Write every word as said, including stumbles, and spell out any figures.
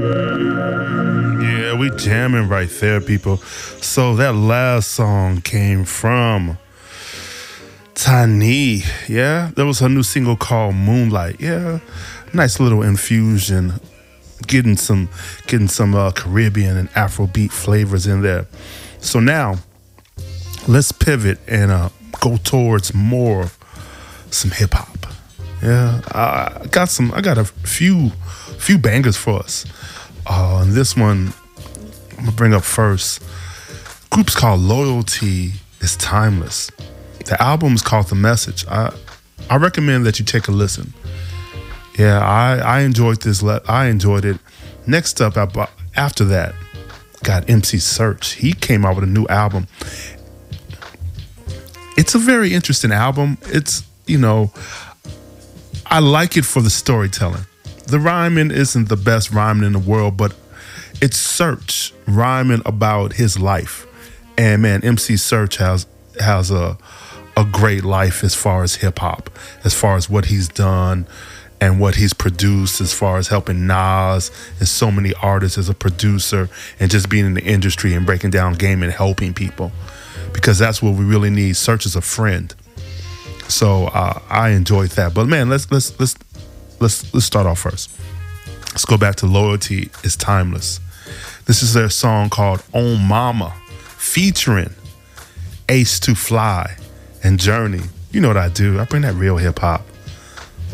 Yeah, we jamming right there, people. So that last song came from Tiny. Yeah, that was her new single called Moonlight. Yeah, nice little infusion, getting some getting some uh, Caribbean and Afrobeat flavors in there. So now let's pivot and uh, go towards more of some hip hop. Yeah, I got some. I got a few few bangers for us. Uh, and this one I'm gonna bring up first. Group's called Loyalty is Timeless. The album is called The Message. I I recommend that you take a listen. Yeah, I I enjoyed this. Le- I enjoyed it. Next up, after that, got M C Search. He came out with a new album. It's a very interesting album. It's, you know, I like it for the storytelling. The rhyming isn't the best rhyming in the world, but it's Search rhyming about his life. And man, M C Search has has a a great life as far as hip hop, as far as what he's done and what he's produced, as far as helping Nas and so many artists as a producer and just being in the industry and breaking down game and helping people, because that's what we really need. Search as a friend. So uh, I enjoyed that. But man, let's let's let's let's let's start off first. Let's go back to Loyalty is Timeless. This is their song called On Mama, featuring Ace to Fly and Journey. You know what I do. I bring that real hip hop.